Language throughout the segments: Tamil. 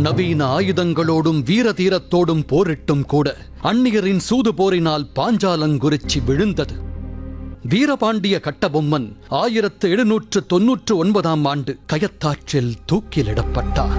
நவீன ஆயுதங்களோடும் வீரதீரத்தோடும் போரிட்டும் கூட அந்நியரின் சூது போரினால் பாஞ்சாலங்குறிச்சி விழுந்தது. வீரபாண்டிய கட்டபொம்மன் 1799 ஆண்டு கயத்தாற்றில் தூக்கிலிடப்பட்டார்.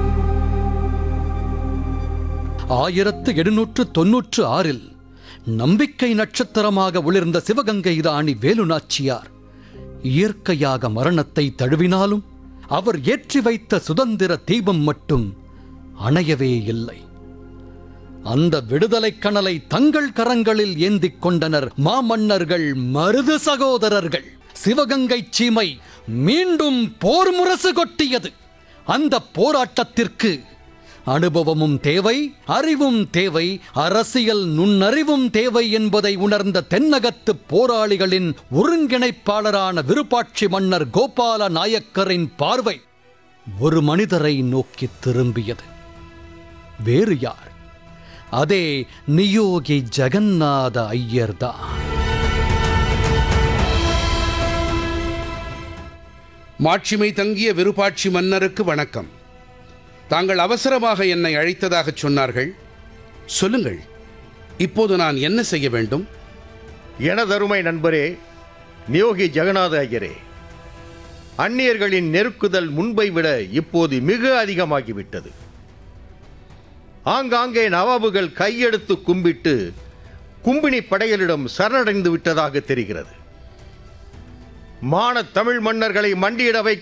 1796 நம்பிக்கை நட்சத்திரமாக ஒளிர்ந்த சிவகங்கை ராணி வேலுநாச்சியார் இயற்கையாக மரணத்தை தழுவினாலும் அவர் ஏற்றி வைத்த சுதந்திர தீபம் மட்டும் அணையவே இல்லை. அந்த விடுதலை கனலை தங்கள் கரங்களில் ஏந்திக் கொண்டனர் மாமன்னர்கள், மருது சகோதரர்கள். சிவகங்கை சீமை மீண்டும் போர் முரசு கொட்டியது. அந்த போராட்டத்திற்கு அனுபவமும் தேவை, அறிவும் தேவை, அரசியல் நுண்ணறிவும் தேவை என்பதை உணர்ந்த தென்னகத்து போராளிகளின் ஒருங்கிணைப்பாளரான விருப்பாட்சி மன்னர் கோபால நாயக்கரின் பார்வை ஒரு மனிதரை நோக்கி திரும்பியது. வேறு யார்? அதே நியோகி ஜெகநாத ஐயர்தான். மாட்சிமை தங்கிய விருப்பாட்சி மன்னருக்கு வணக்கம். தாங்கள் அவசரமாக என்னை அழைத்ததாக சொன்னார்கள். சொல்லுங்கள், இப்போது நான் என்ன செய்ய வேண்டும்? எனதருமை நண்பரே, நியோகி ஜெகநாத ஐயரே, அந்நியர்களின் நெருக்குதல் முன்பை விட இப்போது மிக அதிகமாகிவிட்டது. ஆங்காங்கே நவாபுகள் கையெடுத்து கும்பிட்டு கும்பினி படைகளிடம் சரணடைந்து விட்டதாக தெரிகிறது. மான தமிழ் மன்னர்களை மண்டியிட வைக்க